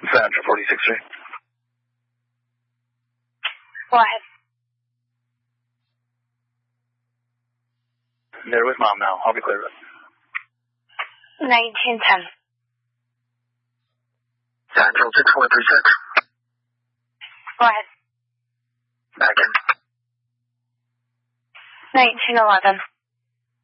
Sandra, 46th Street. Go ahead. They're with Mom now. I'll be clear. 1910. Central 6136. Go ahead. Back in. 1911.